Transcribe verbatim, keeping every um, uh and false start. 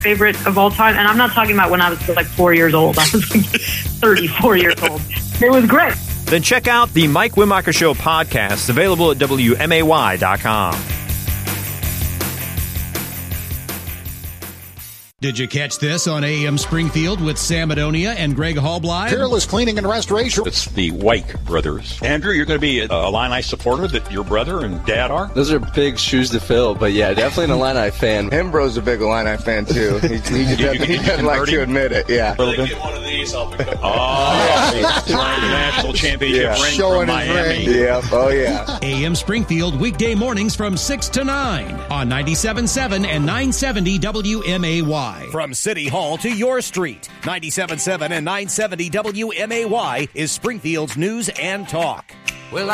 favorite of all time. And I'm not talking about when I was like four years old. I was like thirty-four years old. It was great. Then check out the Mike Wimacher Show podcast, available at W M A Y dot com. Did you catch this on A M Springfield with Sam Adonia and Greg Hallbly? Peerless Cleaning and Restoration. It's the White brothers. Andrew, you're going to be a, a Illini supporter that your brother and dad are? Those are big shoes to fill, but yeah, definitely an Illini fan. Hembro's a big Illini fan, too. He, he, You- you- doesn't, he you doesn't like to admit it, yeah. A little bit. One of these, I'll become. Oh, national championship Yeah. ring Showing from his Miami. ring. Yep, oh yeah. A M Springfield weekday mornings from six to nine on ninety-seven point seven and nine seventy W M A Y. From City Hall to your street, ninety-seven point seven and nine seventy W M A Y is Springfield's news and talk.